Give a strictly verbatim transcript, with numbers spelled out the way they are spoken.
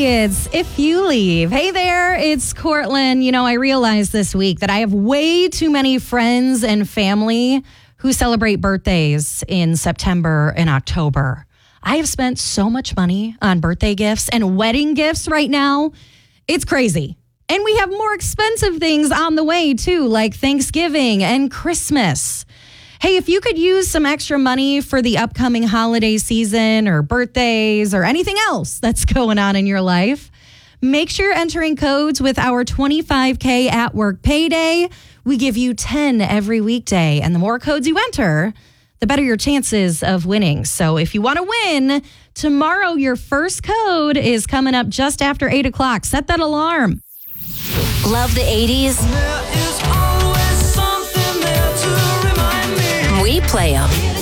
it's If You Leave. Hey there, it's Courtland. You know, I realized this week that I have way too many friends and family who celebrate birthdays in September and October. I have spent so much money on birthday gifts and wedding gifts right now. It's crazy. And we have more expensive things on the way, too, like Thanksgiving and Christmas. Hey, if you could use some extra money for the upcoming holiday season or birthdays or anything else that's going on in your life, make sure you're entering codes with our twenty-five K at work payday. We give you ten every weekday. And the more codes you enter, the better your chances of winning. So if you want to win, tomorrow your first code is coming up just after eight o'clock. Set that alarm. Love the eighties? There is always something there to remind me. We play them.